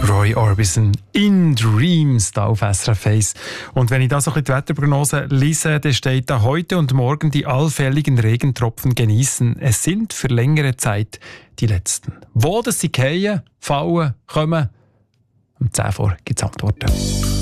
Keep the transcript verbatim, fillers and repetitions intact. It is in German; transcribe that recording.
Roy Orbison in Dreams da auf S R F eins. Und wenn ich da so ein bisschen die Wetterprognose lese, dann steht da: heute und morgen die allfälligen Regentropfen genießen. Es sind für längere Zeit die letzten. Wo das sie fallen, fallen, kommen, um zehn vor gibt es Antworten.